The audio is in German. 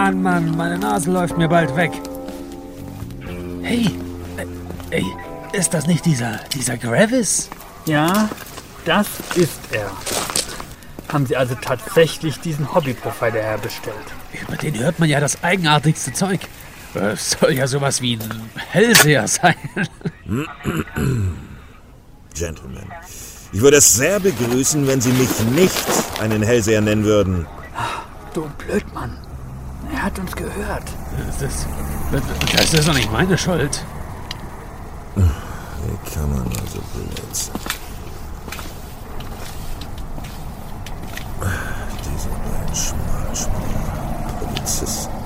Mann, meine Nase läuft mir bald weg. Hey, ist das nicht dieser Gravis? Ja, das ist er. Haben Sie also tatsächlich diesen Hobbyprofiler herbestellt? Über den hört man ja das eigenartigste Zeug. Soll ja sowas wie ein Hellseher sein. Gentlemen, ich würde es sehr begrüßen, wenn Sie mich nicht einen Hellseher nennen würden. Du Blödmann. Er hat uns gehört. Das ist doch nicht meine Schuld. Wie kann man nur so blöd sein? Diese beiden Schmalspur Polizisten.